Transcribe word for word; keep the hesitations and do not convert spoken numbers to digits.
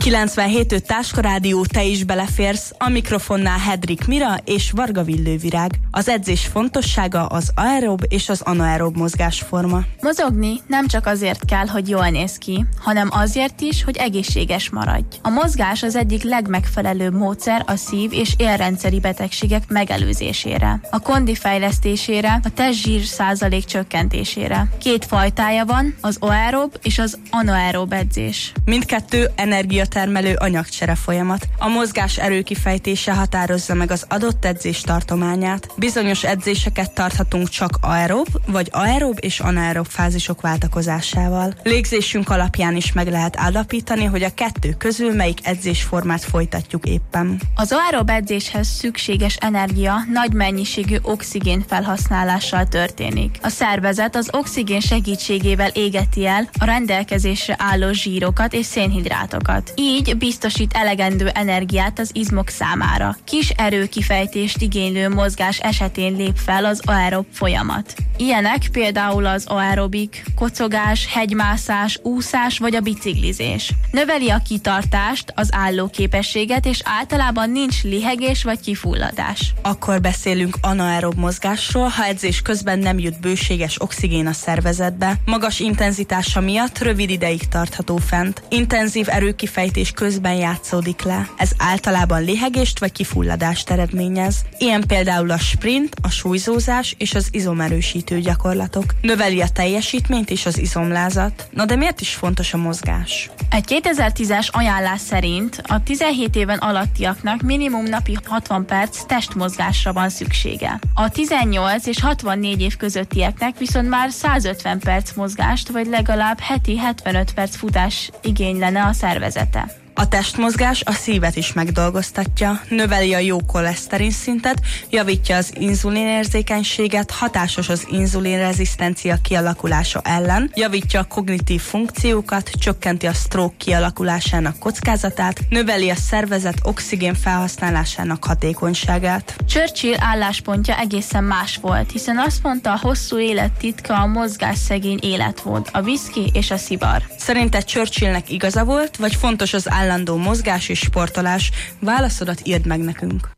kilencvenhét öt Táska Rádió, te is beleférsz, a mikrofonnál Hedrik Mira és Varga Villővirág. Az edzés fontossága az aerob és az anaerob mozgásforma. Mozogni nem csak azért kell, hogy jól néz ki, hanem azért is, hogy egészséges maradj. A mozgás az egyik legmegfelelőbb módszer a szív- és élrendszeri betegségek megelőzésére, a kondi fejlesztésére, a testzsír százalék csökkentésére. Két fajtája van, az aerob és az anaerob edzés. Mindkettő energiatermelő anyagcsere folyamat. A mozgás erőkifejtése határozza meg az adott edzés tartományát. Bizonyos edzéseket tarthatunk csak aerob, vagy aerob és anaerob fázisok váltakozásával. Légzésünk alapján is meg lehet állapítani, hogy a kettő közül melyik edzésformát folytatjuk éppen. Az aerob edzéshez szükséges energia nagy mennyiségű oxigén felhasználással történik. A szervezet az oxigén segítségével égeti el a rendelkezésre álló zsírokat és szénhidrátokat. Így biztosít elegendő energiát az izmok számára. Kis erőkifejtést igénylő mozgás esetén lép fel az aerob folyamat. Ilyenek például az aerobik, kocogás, hegymászás, úszás vagy a biciklizés. Növeli a kitartást, az állóképességet, és általában nincs lihegés vagy kifulladás. Akkor beszélünk anaerob mozgásról, ha edzés közben nem jut bőséges oxigén a szervezetbe, magas intenzitása miatt rövid ideig tartható fent. Intenzív erőkifejtés közben játszódik le. Ez általában lihegést vagy kifulladást eredményez. Ilyen például a sprint, a súlyzózás és az izomerősítő gyakorlatok. Növeli a teljesítményt és az izomlázat. Na de miért is fontos a mozgás? Egy kétezer-tízes ajánlás szerint a tizenhét éven alattiaknak minimum napi hatvan perc testmozgásra van szüksége. A tizennyolc és hatvannégy év közöttieknek viszont már százötven perc mozgást, vagy legalább heti hetvenöt perc futás igénylene a szervezete. A testmozgás a szívet is megdolgoztatja, növeli a jó koleszterin szintet, javítja az inzulinérzékenységet, hatásos az inzulinrezisztencia kialakulása ellen, javítja a kognitív funkciókat, csökkenti a stroke kialakulásának kockázatát, növeli a szervezet oxigén felhasználásának hatékonyságát. Churchill álláspontja egészen más volt, hiszen azt mondta, a hosszú élet titka a mozgásszegény életmód, a viszki és a szivar. Szerinted Churchillnek igaza volt, vagy fontos az állandó mozgás és sportolás? Válaszodat írd meg nekünk.